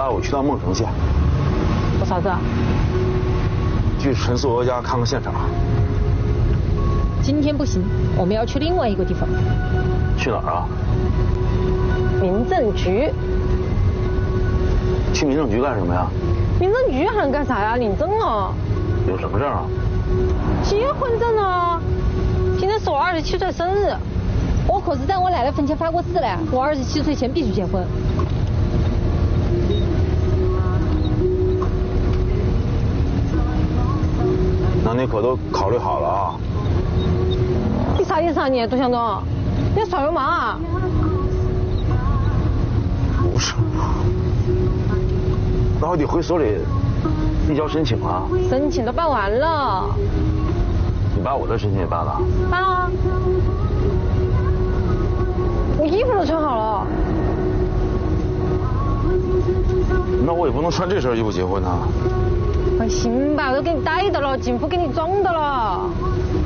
带我去趟孟城县。 做啥子啊？ 去陈素娥家看看现场。 今天不行，我们要去另外一个地方。 去哪儿啊？ 民政局。 去民政局干什么呀？ 民政局还能干啥呀？领证啊。 有什么证啊？ 结婚证啊。今天是我27岁生日，我可是在我奶奶坟前发过誓嘞，我27岁前必须结婚。 那你可都考虑好了啊？ 你啥意思啊你，杜向东？你耍流氓啊？ 不是，那我得回所里递交申请啊。 申请都办完了。 你把我的申请也办了？ 办了。我衣服都穿好了。 那我也不能穿这身衣服结婚啊。 放心吧，我都给你带的了，警服给你装的了。